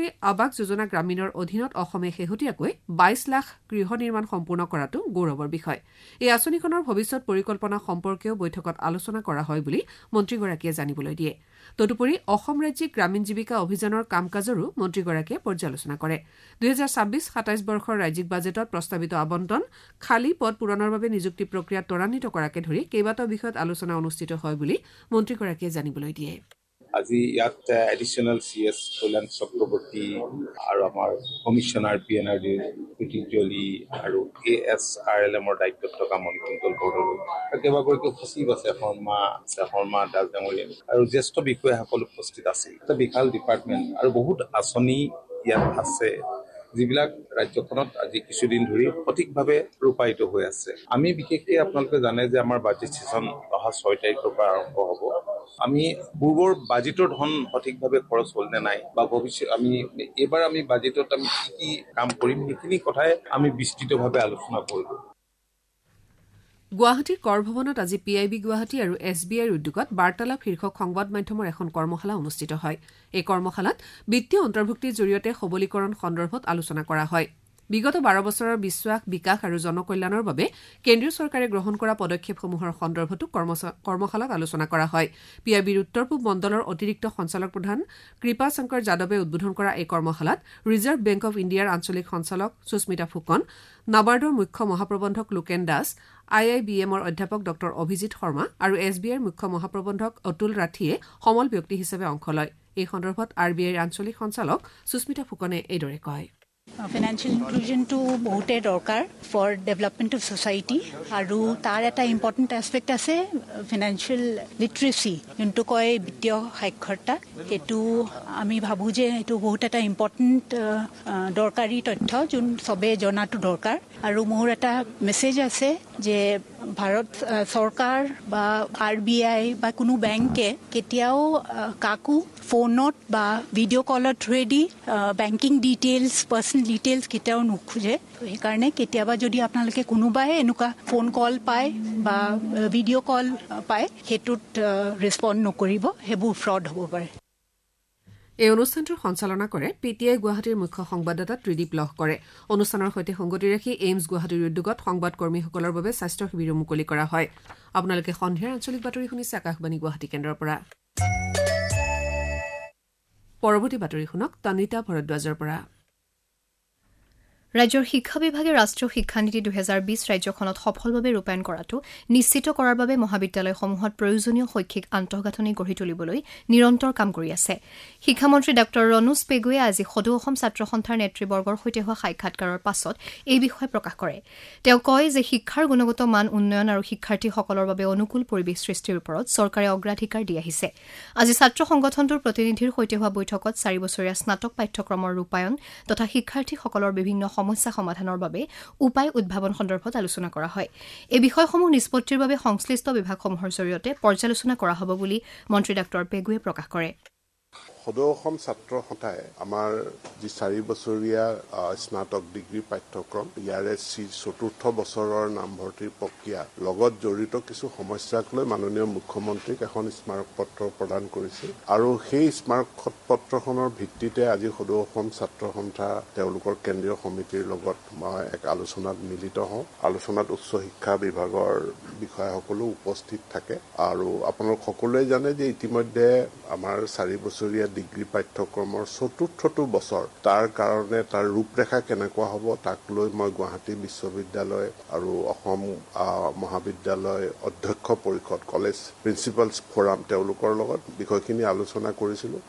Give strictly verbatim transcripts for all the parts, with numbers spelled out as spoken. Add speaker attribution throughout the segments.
Speaker 1: প্ৰধানমন্ত্ৰী আৱাস যোজনা গ্ৰামীণৰ অধীনত অসমে শেহতীয়াকৈ বাইশ লাখ গৃহ নিৰ্মাণ সম্পূৰ্ণ কৰাটো গৌৰৱৰ বিষয়। এই আঁচনিখনৰ ভৱিষ্যৎ পৰিকল্পনা সম্পৰ্কেও বৈঠকত আলোচনা কৰা হয় বুলি মন্ত্ৰীগৰাকীয়ে জানিবলৈ দিয়ে। তদুপৰি অসম ৰাজ্যিক গ্ৰামীণ জীৱিকা অভিযানৰ কাম কাজৰো মন্ত্ৰীগৰাকীয়ে পৰ্যালোচনা কৰে। দুহেজাৰ ছাব্বিছ সাতাইছ বৰ্ষৰ ৰাজ্যিক বাজেটত প্ৰস্তাৱিত আবণ্টন, খালী পদ পূৰণৰ বাবে নিযুক্তি প্ৰক্ৰিয়া ত্বৰান্বিত কৰাকে ধৰি কেইবাটাও বিষয়ত আলোচনা অনুষ্ঠিত হয় বুলি মন্ত্ৰীগৰাকীয়ে জানিবলৈ দিয়ে।
Speaker 2: আজি ইয়াত এডিশ্যনেল চি এছ কল্যাণ চক্ৰৱৰ্তী আৰু আমাৰ commissioner P N R D পিটিজলি আৰু এ এছ আৰ এল এমৰ দায়িত্বত থকা মণিকুন্তল বৰদলৈ আৰু কেইবাগৰাকী সচিব আছে, শৰ্মা আছে, শৰ্মা দাস ডাঙৰীয়া আৰু জ্যেষ্ঠ বিষয়াসকল উপস্থিত আছিল। এটা বিশাল ডিপাৰ্টমেণ্ট আৰু বহুত আঁচনি ইয়াত আছে যিবিলাক ৰাজ্যখনত আজি কিছুদিন ধৰি সঠিকভাৱে ৰূপায়িত হৈ আছে। আমি বিশেষকৈ আপোনালোকে জানে যে আমাৰ বাজেট ছেছন অহা ছয় তাৰিখৰ পৰা আৰম্ভ হ'ব। আমি পূৰ্বৰ বাজেটৰ ধন সঠিকভাৱে খৰচ হ'ল নে নাই বা ভৱিষ্যত আমি এইবাৰ আমি বাজেটত আমি কি কি কাম কৰিম সেইখিনি কথাই আমি বিস্তৃতভাৱে আলোচনা কৰিলোঁ।
Speaker 1: গুৱাহাটীৰ কৰ ভৱনত আজি পি আই বি গুৱাহাটী আৰু এছ বি আইৰ উদ্যোগত বাৰ্তালাপ শীৰ্ষক সংবাদ মাধ্যমৰ এখন কৰ্মশালা অনুষ্ঠিত হয়। এই কৰ্মশালাত বিত্তীয় অন্তৰ্ভুক্তিৰ জৰিয়তে সবলীকৰণ সন্দৰ্ভত আলোচনা কৰা হয়। বিগত বাৰ বছৰৰ বিশ্বাস, বিকাশ আৰু জনকল্যাণৰ বাবে কেন্দ্ৰীয় চৰকাৰে গ্ৰহণ কৰা পদক্ষেপসমূহৰ সন্দৰ্ভতো কৰ্মশালাত আলোচনা কৰা হয়। পি আই বিৰ উত্তৰ পূব মণ্ডলৰ অতিৰিক্ত সঞ্চালক প্ৰধান কৃপা শংকৰ যাদৱে উদ্বোধন কৰা এই কৰ্মশালাত ৰিজাৰ্ভ বেংক অব ইণ্ডিয়াৰ আঞ্চলিক সঞ্চালক সুস্মিতা ফুকন, নাবাৰ্ডৰ মুখ্য মহাপ্ৰবন্ধক লোকেন দাস, আই আই বি এমৰ অধ্যাপক ড অভিজিৎ শৰ্মা আৰু এছ বি আইৰ মুখ্য মহাপ্ৰবন্ধক অতুল ৰাঠীয়ে সমল ব্যক্তি হিচাপে অংশ লয়। এই সন্দৰ্ভত আৰ বি আইৰ আঞ্চলিক সঞ্চালক সুস্মিতা ফুকনে এইদৰে কয়।
Speaker 3: ফাইনেন্সিয়েল ইনক্লুজনটো বহুতে দৰকাৰ ফৰ ডেভেলপমেণ্ট অফ ছ'চাইটি আৰু তাৰ এটা ইম্পৰ্টেণ্ট এছপেক্ট আছে ফাইনেন্সিয়েল লিটাৰেচি, যোনটো কয় বিত্তীয় সাক্ষৰতা। সেইটো আমি ভাবোঁ যে এইটো বহুত এটা ইম্পৰ্টেণ্ট দৰকাৰী তথ্য যোন চবেই জনাটো দৰকাৰ। আৰু মোৰ এটা মেছেজ আছে যে ভাৰত চৰকাৰ বা আৰ বি আই বা কোনো বেংকে কেতিয়াও কাকো ফোনত বা ভিডিঅ' কলৰ থ্ৰুৱেদি বেংকিং ডিটেইলছ, পাৰ্চনেল ডিটেইলছ কেতিয়াও নোখোজে। সেইকাৰণে কেতিয়াবা যদি আপোনালোকে কোনোবাই এনেকুৱা ফোন কল পায় বা ভিডিঅ' কল পায়, সেইটোত ৰেছপণ্ড নকৰিব, সেইবোৰ ফ্ৰড হ'ব পাৰে।
Speaker 1: এই অনুষ্ঠানটোৰ সঞ্চালনা কৰে পি টি আই গুৱাহাটীৰ মুখ্য সংবাদদাতা ত্ৰিদীপ লহকৰে। অনুষ্ঠানৰ সৈতে সংগতি ৰাখি এইমছ গুৱাহাটীৰ উদ্যোগত সংবাদ কৰ্মীসকলৰ বাবে স্বাস্থ্য শিবিৰো মুকলি কৰা হয়। আপোনালোকে সন্ধিয়াৰ আঞ্চলিক বাতৰি শুনিছে আকাশবাণী গুৱাহাটী কেন্দ্ৰৰ পৰা। পৰৱৰ্তী বাতৰি শুনক তন্বিতা ভৰদ্বাজৰ পৰা।
Speaker 4: ৰাজ্যৰ শিক্ষা বিভাগে ৰাষ্ট্ৰীয় শিক্ষানীতি দুহেজাৰ বিশ ৰাজ্যখনত সফলভাৱে ৰূপায়ণ কৰাটো নিশ্চিত কৰাৰ বাবে মহাবিদ্যালয়সমূহত প্ৰয়োজনীয় শৈক্ষিক আন্তঃগাঁথনি গঢ়ি তুলিবলৈ নিৰন্তৰ কাম কৰি আছে। শিক্ষামন্ত্ৰী ডাঃ ৰণোজ পেগুৱে আজি সদৌ অসম ছাত্ৰ সন্থাৰ নেতৃবৰ্গৰ সৈতে হোৱা সাক্ষাৎকাৰৰ পাছত এই বিষয়ে প্ৰকাশ কৰে। তেওঁ কয় যে শিক্ষাৰ গুণগত মান উন্নয়ন আৰু শিক্ষাৰ্থীসকলৰ বাবে অনুকূল পৰিৱেশ সৃষ্টিৰ ওপৰত চৰকাৰে অগ্ৰাধিকাৰ দি আহিছে। আজি ছাত্ৰ সংগঠনটোৰ প্ৰতিনিধিৰ সৈতে হোৱা বৈঠকত চাৰি বছৰীয়া স্নাতক পাঠ্যক্ৰমৰ ৰূপায়ণ তথা শিক্ষাৰ্থীসকলৰ বিভিন্ন সমস্যা সমাধানৰ বাবে উপায় উদ্ভাৱন সন্দৰ্ভত আলোচনা কৰা হয়। এই বিষয়সমূহ নিষ্পত্তিৰ বাবে সংশ্লিষ্ট বিভাগসমূহৰ জৰিয়তে পৰ্যালোচনা কৰা হ'ব বুলি মন্ত্ৰী ডাঃ পেগুৱে প্ৰকাশ কৰে।
Speaker 5: সদৌ অসম ছাত্ৰ সন্থাই আমাৰ যি চাৰি বছৰীয়া স্নাতক ডিগ্ৰী পাঠ্যক্ৰম ইয়াৰে চতুৰ্থ বছৰৰ নামভৰ্তিৰ প্ৰক্ৰিয়া লগত জড়িত কিছু সমস্যাক লৈ মাননীয় মুখ্যমন্ত্ৰীক এখন স্মাৰক পত্ৰ প্ৰদান কৰিছিল আৰু সেই স্মাৰক পত্ৰখনৰ ভিত্তিতে আজি সদৌ অসম ছাত্ৰ সন্থা তেওঁলোকৰ কেন্দ্ৰীয় সমিতিৰ লগত মই এক আলোচনাত মিলিত হওঁ। আলোচনাত উচ্চ শিক্ষা বিভাগৰ বিষয়াসকলো উপস্থিত থাকে আৰু আপোনালোক সকলোৱে জানে যে ইতিমধ্যে আমাৰ চাৰি বছৰীয়া ডিগ্ৰী পাঠ্যক্ৰমৰ চতুৰ্থটো বছৰ, তাৰ কাৰণে তাৰ ৰূপৰেখা কেনেকুৱা হ'ব তাক লৈ মই গুৱাহাটী বিশ্ববিদ্যালয় আৰু অসম মহাবিদ্যালয় অধ্যক্ষ পৰিষদ, কলেজ প্ৰিন্সিপালছ ফৰাম তেওঁলোকৰ লগত বিষয়খিনি আলোচনা কৰিছিলোঁ।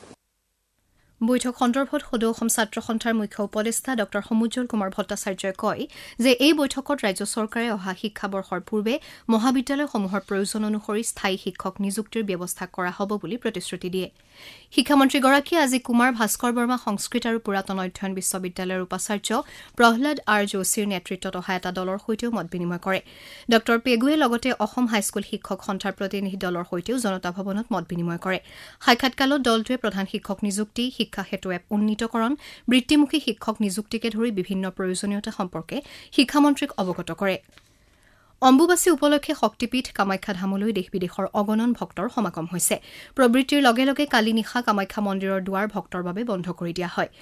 Speaker 4: বৈঠক সন্দৰ্ভত সদৌ অসম ছাত্ৰ সন্থাৰ মুখ্য উপদেষ্টা ডঃ সমুজ্জ্বল কুমাৰ ভট্টাচাৰ্যই কয় যে এই বৈঠকত ৰাজ্য চৰকাৰে অহা শিক্ষাবৰ্ষৰ পূৰ্বে মহাবিদ্যালয়সমূহৰ প্ৰয়োজন অনুসৰি স্থায়ী শিক্ষক নিযুক্তিৰ ব্যৱস্থা কৰা হ'ব বুলি প্ৰতিশ্ৰুতি দিয়ে। শিক্ষামন্ত্ৰীগৰাকীয়ে আজি কুমাৰ ভাস্কৰ বৰ্মা সংস্কৃত আৰু পুৰাতন অধ্যয়ন বিশ্ববিদ্যালয়ৰ উপাচাৰ্য প্ৰহ্লাদ আৰ যোশীৰ নেতৃত্বত অহা এটা দলৰ সৈতেও মত বিনিময় কৰে। ডঃ পেগুৱে লগতে অসম হাইস্কুল শিক্ষক সন্থাৰ প্ৰতিনিধি দলৰ সৈতেও জনতা ভৱনত মত বিনিময় কৰে। সাক্ষাৎকালত দলটোৱে প্ৰধান শিক্ষক নিযুক্তি, শিক্ষা সেতু এপ উন্নীতকৰণ, বৃত্তিমুখী শিক্ষক নিযুক্তিকে ধৰি বিভিন্ন প্ৰয়োজনীয়তা সম্পৰ্কে শিক্ষামন্ত্ৰীক অৱগত কৰে। অম্বুবাচী উপলক্ষে শক্তিপীঠ কামাখ্যা ধামলৈ দেশ বিদেশৰ অগণন ভক্তৰ সমাগম হৈছে। প্ৰবৃত্তিৰ লগে লগে কালি নিশা কামাখ্যা মন্দিৰৰ দুৱাৰ ভক্তৰ বাবে বন্ধ কৰি দিয়া হয়।